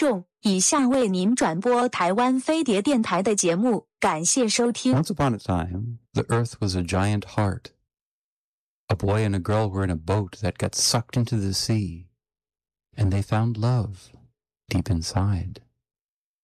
众，以下为您转播台湾飞碟电台的节目，感谢收听。 Once upon a time, the earth was a giant heart. A boy and a girl were in a boat that got sucked into the sea, and they found love deep inside.